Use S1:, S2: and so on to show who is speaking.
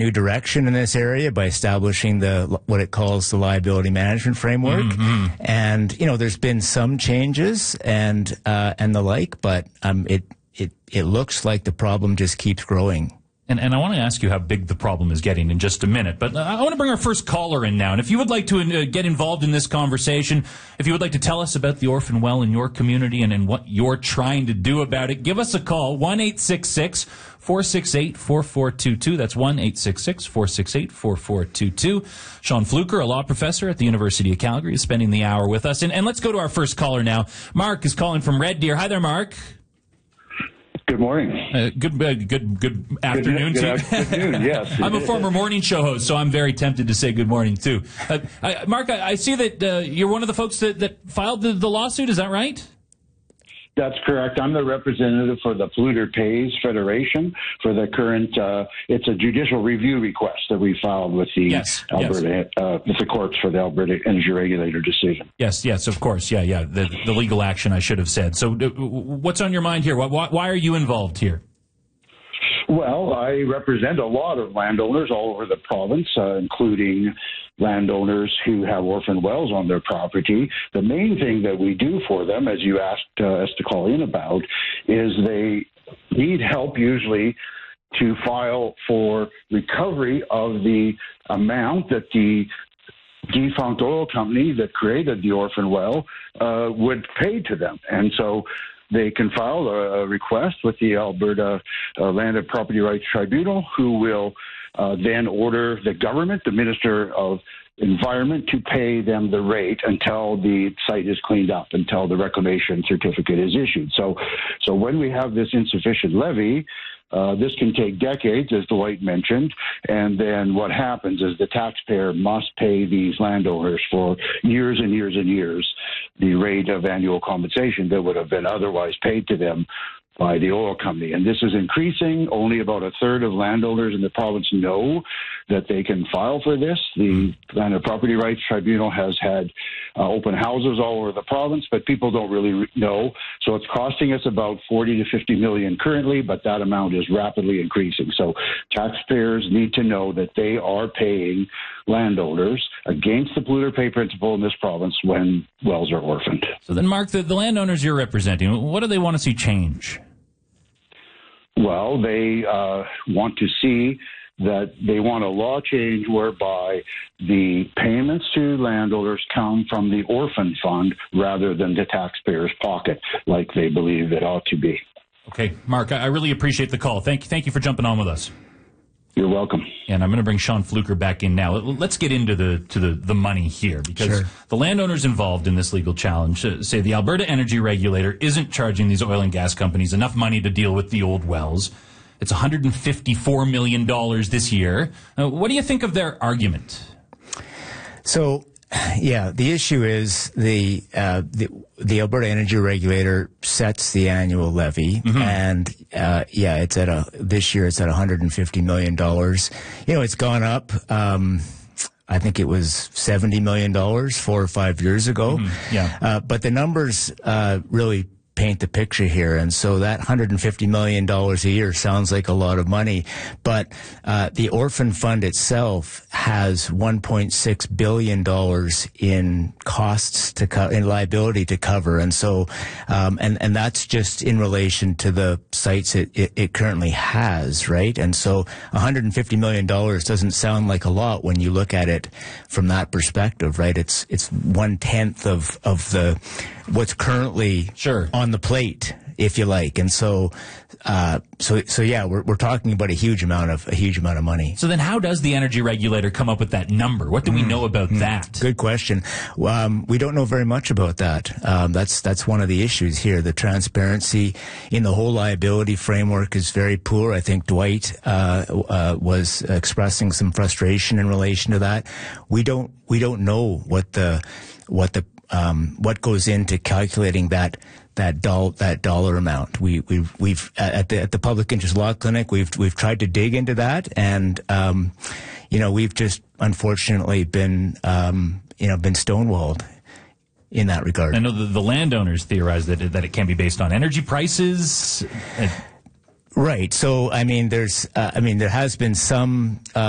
S1: new direction in this area by establishing what it calls the liability management framework. And there's been some changes and the like, but it looks like the problem just keeps growing.
S2: And I want to ask you how big the problem is getting in just a minute. But I want to bring our first caller in now. And if you would like to get involved in this conversation, if you would like to tell us about the orphan well in your community and what you're trying to do about it, give us a call, 1-866-468-4422. That's 1-866-468-4422. Sean Fluker, a law professor at the University of Calgary, is spending the hour with us. And let's go to our first caller now. Mark is calling from Red Deer. Hi there, Mark.
S3: Good morning.
S2: Good afternoon to you.
S3: Good afternoon, yes.
S2: I'm a former morning show host, so I'm very tempted to say good morning, too. Mark, I see that you're one of the folks that filed the lawsuit. Is that right?
S3: That's correct. I'm the representative for the Polluter Pays Federation for the current, it's a judicial review request that we filed with the Alberta, with the courts for the Alberta Energy Regulator decision.
S2: Yes, of course. Yeah. The legal action, I should have said. So what's on your mind here? Why are you involved here?
S3: Well, I represent a lot of landowners all over the province, including landowners who have orphan wells on their property. The main thing that we do for them, as you asked us to call in about, is they need help usually to file for recovery of the amount that the defunct oil company that created the orphan well would pay to them. And so they can file a request with the Alberta Land and Property Rights Tribunal, who will then order the government, the Minister of Environment, to pay them the rate until the site is cleaned up, until the reclamation certificate is issued. So when we have this insufficient levy, this can take decades, as Dwight mentioned, and then what happens is the taxpayer must pay these landowners for years and years and years the rate of annual compensation that would have been otherwise paid to them by the oil company. And this is increasing. Only about a third of landowners in the province know that they can file for this. The Land and Property Rights Tribunal has had open houses all over the province, but people don't really know. So it's costing us about 40 to 50 million currently, but that amount is rapidly increasing. So taxpayers need to know that they are paying landowners against the polluter pay principle in this province when wells are orphaned.
S2: So then, Mark, the landowners you're representing, what do they want to see change?
S3: Well, they want to see that they want a law change whereby the payments to landowners come from the orphan fund rather than the taxpayer's pocket, like they believe it ought to be.
S2: Okay, Mark, I really appreciate the call. Thank you for jumping on with us.
S3: You're welcome.
S2: And I'm going to bring Sean Fluker back in now. Let's get into the money here, because the landowners involved in this legal challenge say the Alberta Energy Regulator isn't charging these oil and gas companies enough money to deal with the old wells. It's $154 million this year. What do you think of their argument?
S1: So, yeah, the issue is the Alberta Energy Regulator sets the annual levy, and it's this year it's at $150 million. It's gone up. I think it was $70 million 4 or 5 years ago. But the numbers really paint the picture here. And so that $150 million a year sounds like a lot of money, but the orphan fund itself has $1.6 billion in costs in liability to cover. And so, and that's just in relation to the sites it currently has, right? And so $150 million doesn't sound like a lot when you look at it from that perspective, right? It's 1/10 of the what's currently on the plate, if you like. And so yeah, we're talking about a huge amount of money.
S2: So then how does the energy regulator come up with that number? What do we know about that?
S1: Good question. We don't know very much about that. That's one of the issues here. The transparency in the whole liability framework is very poor. I think Dwight was expressing some frustration in relation to that. We don't know what goes into calculating that dollar amount. We've at the Public Interest Law Clinic we've tried to dig into that, and we've just unfortunately been stonewalled in that regard.
S2: I know the landowners theorize that it can be based on energy prices.
S1: Right. So there has been some